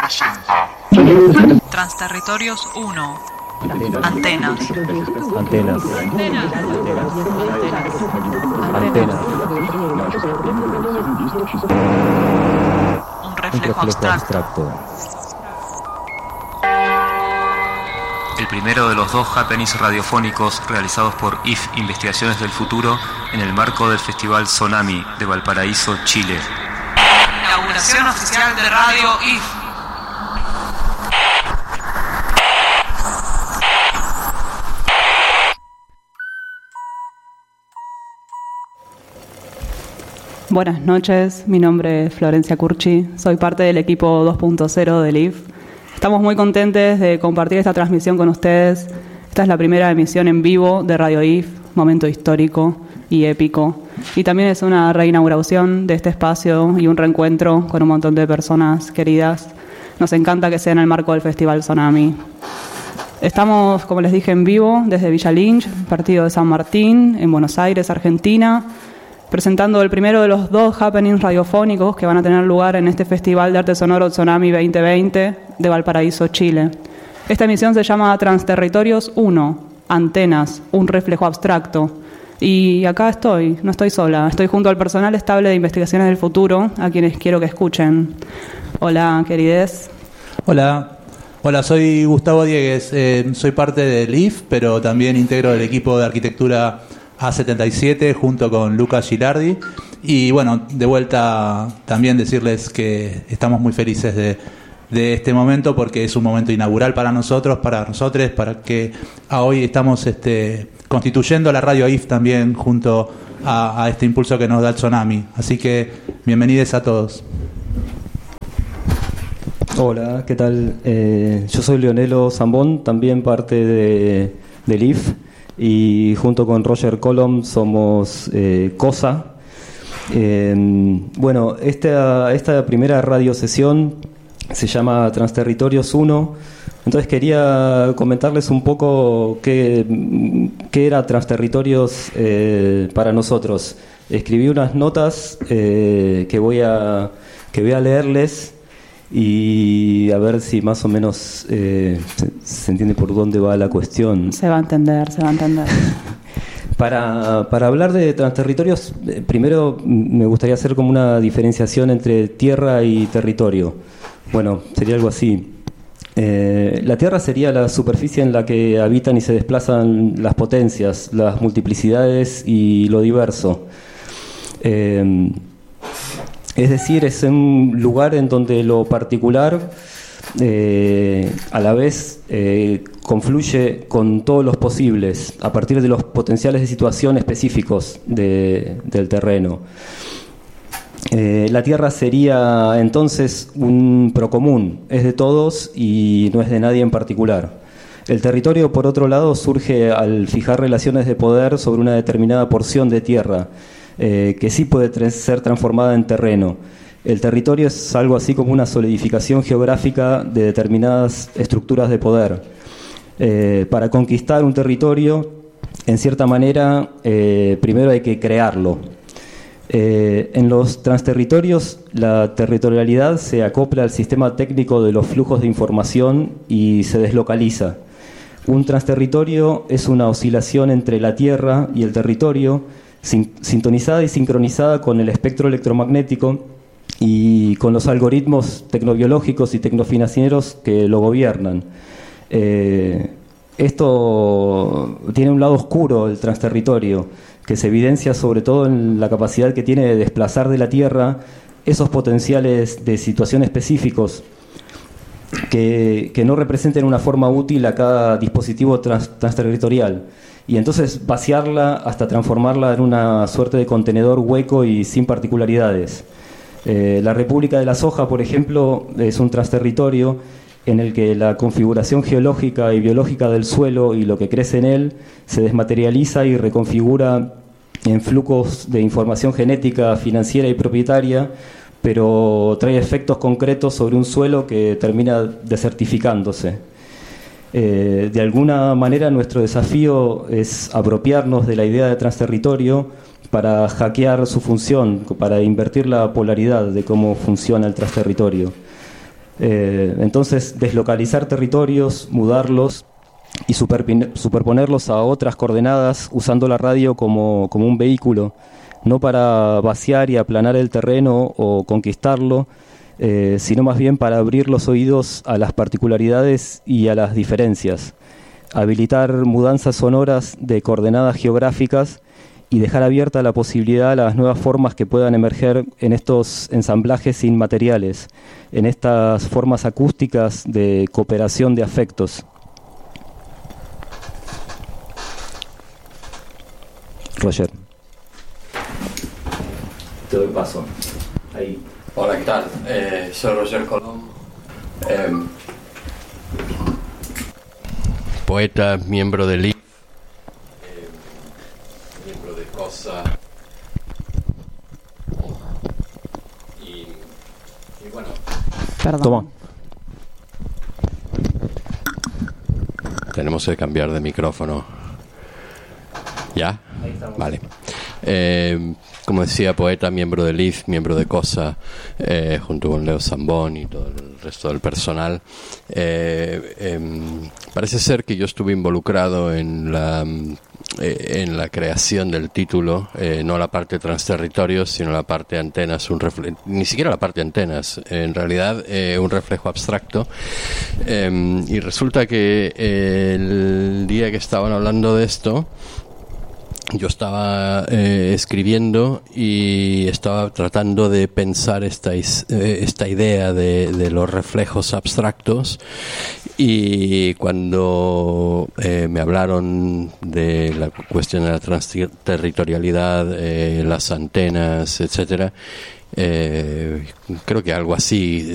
Transterritorios 1. Antenas. Un reflejo abstracto. El primero de los 2 happenings radiofónicos realizados por IF Investigaciones del Futuro en el marco del Festival Tsunami de Valparaíso, Chile. Inauguración oficial de Radio IF. Buenas noches, mi nombre es Florencia Curchi, soy parte del equipo 2.0 del IF. Estamos muy contentes de compartir esta transmisión con ustedes. Esta es la primera emisión en vivo de Radio IF, momento histórico y épico. Y también es una reinauguración de este espacio y un reencuentro con un montón de personas queridas. Nos encanta que sea en el marco del Festival Tsunami. Estamos, como les dije, en vivo desde Villa Lynch, partido de San Martín, en Buenos Aires, Argentina, presentando el primero de los 2 happenings radiofónicos que van a tener lugar en este Festival de Arte Sonoro Tsunami 2020 de Valparaíso, Chile. Esta emisión se llama Transterritorios 1, Antenas, un reflejo abstracto. Y acá estoy, no estoy sola, estoy junto al personal estable de Investigaciones del Futuro, a quienes quiero que escuchen. Hola, querides. Hola, soy Gustavo Diegues, soy parte del IF, pero también integro el equipo de arquitectura A77 junto con Lucas Gilardi. Y bueno, de vuelta también decirles que estamos muy felices de este momento porque es un momento inaugural para nosotros, para que hoy estamos constituyendo la radio IF también junto a este impulso que nos da el Tsunami. Así que bienvenidos a todos. Hola, ¿qué tal? Yo soy Leonelo Zambón, también parte del IF, y junto con Roger Colom somos COSA. Bueno, esta primera radiosesión se llama Transterritorios 1. Entonces quería comentarles un poco qué era Transterritorios para nosotros. Escribí unas notas que voy a leerles y a ver si más o menos se entiende por dónde va la cuestión. Se va a entender. Para hablar de transterritorios, primero me gustaría hacer como una diferenciación entre tierra y territorio. Bueno, sería algo así. La tierra sería la superficie en la que habitan y se desplazan las potencias, las multiplicidades y lo diverso. Es decir, es un lugar en donde lo particular a la vez confluye con todos los posibles a partir de los potenciales de situación específicos del terreno. La tierra sería entonces un procomún, es de todos y no es de nadie en particular. El territorio, por otro lado, surge al fijar relaciones de poder sobre una determinada porción de tierra, que sí puede ser transformada en terreno. El territorio es algo así como una solidificación geográfica de determinadas estructuras de poder. Para conquistar un territorio, en cierta manera, primero hay que crearlo. En los transterritorios, la territorialidad se acopla al sistema técnico de los flujos de información y se deslocaliza. Un transterritorio es una oscilación entre la Tierra y el territorio, sintonizada y sincronizada con el espectro electromagnético y con los algoritmos tecnobiológicos y tecnofinancieros que lo gobiernan. Esto tiene un lado oscuro, el transterritorio, que se evidencia sobre todo en la capacidad que tiene de desplazar de la Tierra esos potenciales de situación específicos que no representen una forma útil a cada dispositivo transterritorial, y entonces vaciarla hasta transformarla en una suerte de contenedor hueco y sin particularidades. La República de la Soja, por ejemplo, es un transterritorio en el que la configuración geológica y biológica del suelo y lo que crece en él se desmaterializa y reconfigura en flujos de información genética, financiera y propietaria, pero trae efectos concretos sobre un suelo que termina desertificándose. De alguna manera nuestro desafío es apropiarnos de la idea de transterritorio para hackear su función, para invertir la polaridad de cómo funciona el transterritorio. Entonces, deslocalizar territorios, mudarlos y superponerlos a otras coordenadas usando la radio como un vehículo, no para vaciar y aplanar el terreno o conquistarlo, sino más bien para abrir los oídos a las particularidades y a las diferencias, habilitar mudanzas sonoras de coordenadas geográficas y dejar abierta la posibilidad a las nuevas formas que puedan emerger en estos ensamblajes inmateriales, en estas formas acústicas de cooperación de afectos. Roger. Te doy paso. Ahí. Hola, ¿qué tal? Soy Roger Colom, poeta, miembro del IF, miembro de COSA, y bueno. Perdón. Toma. Tenemos que cambiar de micrófono. ¿Ya? Ahí estamos. Vale. Como decía, poeta, miembro del IF, miembro de COSA, junto con Leo Zambón y todo el resto del personal. Parece ser que yo estuve involucrado en la creación del título, no la parte transterritorios, sino la parte antenas, ni siquiera la parte antenas, en realidad un reflejo abstracto. Y resulta que el día que estaban hablando de esto, yo estaba escribiendo y estaba tratando de pensar esta idea de los reflejos abstractos, y cuando me hablaron de la cuestión de la transterritorialidad, las antenas, etcétera, creo que algo así